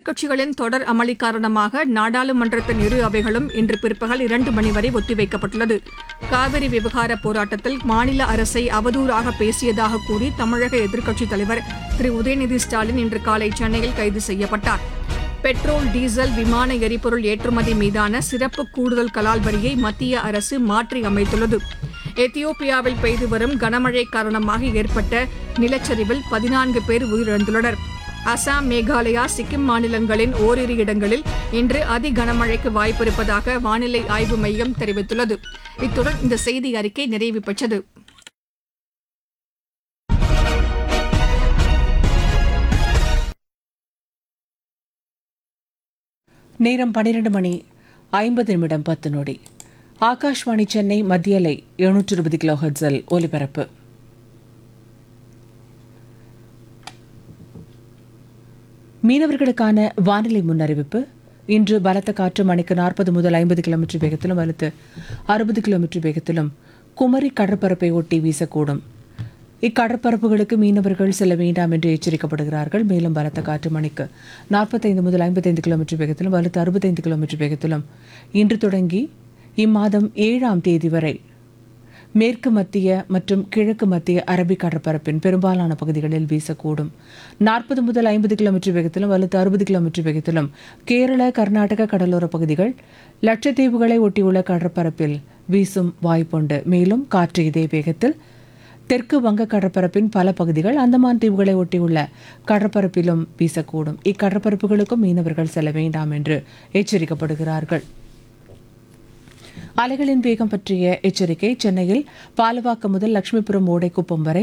எதிர்க்கட்சிகளின் தொடர் அமளி காரணமாக நாடாளுமன்றத்தின் இரு அவைகளும் இன்று பிற்பகல் 2 மணி வரை ஒத்திவைக்கப்பட்டுள்ளது. காவிரி விவகார போராட்டத்தில் மாநில அரசை அவதூறாக பேசியதாக கூறி தமிழக எதிர்க்கட்சித் தலைவர் திரு உதயநிதி ஸ்டாலின் இன்று காலை சென்னையில் கைது செய்யப்பட்டார். பெட்ரோல், டீசல், விமான எரிபொருள் ஏற்றுமதி மீதான சிறப்பு கூடுதல் கலால் வரியை மத்திய அரசு மாற்றி அமைத்துள்ளது. எத்தியோப்பியாவில் பெய்து வரும் கனமழை காரணமாக ஏற்பட்ட நிலச்சரிவில் 14 பேர் உயிரிழந்துள்ளனர். அசாம், மேகாலயா, சிக்கிம் மாநிலங்களின் ஓரிரு இடங்களில் இன்று அதி கனமழைக்கு வாய்ப்பிருப்பதாக வானிலை ஆய்வு மையம் தெரிவித்துள்ளது. இத்துடன் இந்த செய்தி அறிக்கை நிறைவு பெற்றது. நேரம் 12 மணி 50 நிமிடம் 10 நொடி. ஆகாஷ்வாணி சென்னை மத்திய அலை 720 கிலோஹெர்ட்ஸில் ஒலிபரப்பு. மீனவர்களுக்கான வானிலை முன்னறிவிப்பு. இன்று பலத்த காற்று மணிக்கு 40 முதல் 50 கிலோமீட்டர் வேகத்திலும் வலுத்து 60 கிலோமீட்டர் வேகத்திலும் குமரி கடற்பரப்பை ஒட்டி வீசக்கூடும். இக்கடற்பரப்புகளுக்கு மீனவர்கள் செல்ல வேண்டாம் என்று எச்சரிக்கப்படுகிறார்கள். மேலும் பலத்த காற்று மணிக்கு 45 முதல் 55 கிலோமீட்டர் வேகத்திலும் வலுத்து 65 கிலோமீட்டர் வேகத்திலும் இன்று தொடங்கி இம்மாதம் 7ஆம் தேதி வரை மேற்கு மத்திய மற்றும் கிழக்கு மத்திய அரபிக் கடற்பரப்பின் பெரும்பாலான பகுதிகளில் வீசக்கூடும். 40 முதல் 50 கிலோமீட்டர் வேகத்திலும் வலுத்து 60 கிலோமீட்டர் வேகத்திலும் கேரள, கர்நாடக கடலோர பகுதிகள், லட்சத்தீவுகளை ஒட்டியுள்ள கடற்பரப்பில் வீசும் வாய்ப்புண்டு. மேலும் காற்று இதே வேகத்தில் தெற்கு வங்க கடற்பரப்பின் பல பகுதிகள், அந்தமான் தீவுகளை ஒட்டியுள்ள கடற்பரப்பிலும் வீசக்கூடும். இக்கடற்பரப்புகளுக்கும் மீனவர்கள் செல்ல வேண்டாம் என்று எச்சரிக்கப்படுகிறார்கள். அலைகளின் வேகம் பற்றிய எச்சரிக்கை. சென்னையில் பாலவாக்கம் முதல் லட்சுமிபுரம் ஓடைக்குப்பம் வரை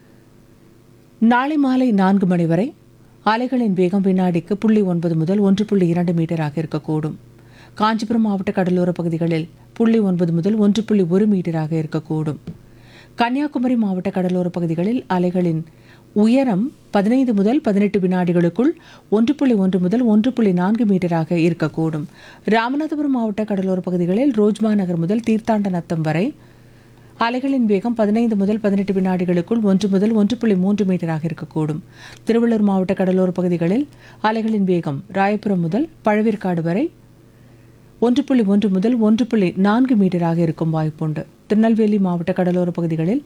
நாளை மாலை 4 மணி வரை அலைகளின் வேகம் வினாடிக்கு 0.9 முதல் 1.2 மீட்டராக இருக்கக்கூடும். காஞ்சிபுரம் மாவட்ட கடலோர பகுதிகளில் 0.9 முதல் 1.1 மீட்டராக இருக்கக்கூடும். கன்னியாகுமரி மாவட்ட கடலோர பகுதிகளில் அலைகளின் உயரம் 15 முதல் 18 வினாடிகளுக்குள் 1.1 முதல் 1.4 மீட்டராக இருக்கக்கூடும். ராமநாதபுரம் மாவட்ட கடலோர பகுதிகளில் ரோஜ்மா நகர் முதல் தீர்த்தாண்ட நத்தம் வரை அலைகளின் வேகம் 15 முதல் 18 வினாடிகளுக்குள் 1 முதல் 1.3 மீட்டராக இருக்கக்கூடும். திருவள்ளூர் மாவட்ட கடலோர பகுதிகளில் அலைகளின் வேகம் ராயபுரம் முதல் பழவேற்காடு வரை 1.1 முதல் 1.4 மீட்டராக இருக்கும் வாய்ப்புண்டு. திருநெல்வேலி மாவட்ட கடலோர பகுதிகளில்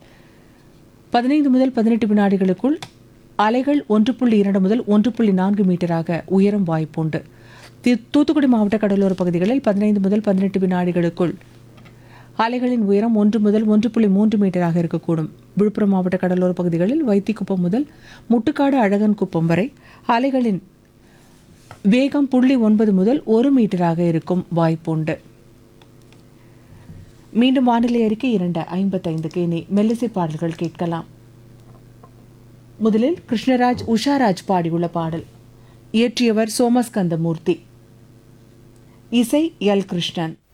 15 முதல் 18 வினாடிகளுக்குள் அலைகள் 1.2 முதல் 1.4 மீட்டராக உயரும் வாய்ப்புண்டு. தூத்துக்குடி மாவட்ட கடலோர பகுதிகளில் 15 முதல் 18 வினாடிகளுக்குள் அலைகளின் உயரம் 1 முதல் 1.3 மீட்டராக இருக்கக்கூடும். விழுப்புரம் மாவட்ட கடலோர பகுதிகளில் வைத்திக்குப்பம் முதல் முட்டுக்காடு அழகன் குப்பம் வரை அலைகளின் வேகம் 0.9 முதல் 1 மீட்டராக இருக்கும் வாய்ப்புண்டு. மீண்டும் வானிலை அறிக்கை 2:55 இனி மெல்லிசை பாடல்கள் கேட்கலாம். முதலில் கிருஷ்ணராஜ், உஷாராஜ் பாடியுள்ள பாடல். இயற்றியவர் சோமஸ்கந்த மூர்த்தி, இசை எல். கிருஷ்ணன்.